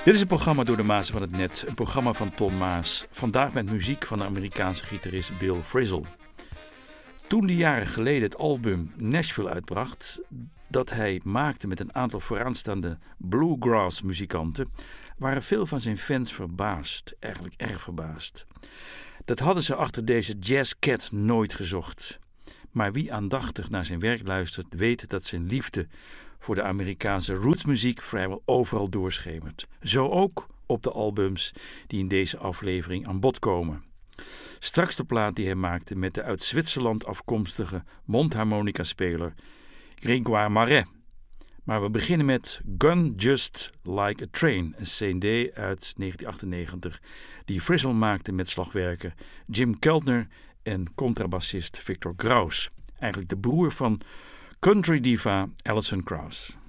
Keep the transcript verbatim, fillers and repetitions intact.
Dit is een programma door de Maas van het Net, een programma van Ton Maas. Vandaag met muziek van de Amerikaanse gitarist Bill Frisell. Toen hij jaren geleden het album Nashville uitbracht, dat hij maakte met een aantal vooraanstaande bluegrass muzikanten, waren veel van zijn fans verbaasd, eigenlijk erg verbaasd. Dat hadden ze achter deze jazzcat nooit gezocht. Maar wie aandachtig naar zijn werk luistert, weet dat zijn liefde voor de Amerikaanse rootsmuziek vrijwel overal doorschemert. Zo ook op de albums die in deze aflevering aan bod komen. Straks de plaat die hij maakte met de uit Zwitserland afkomstige mondharmonica-speler Grégoire Marais. Maar we beginnen met Gun Just Like a Train, een C D uit negentien achtennegentig die Frisell maakte met slagwerker Jim Keltner en contrabassist Victor Krauss. Eigenlijk de broer van country diva Alison Krauss.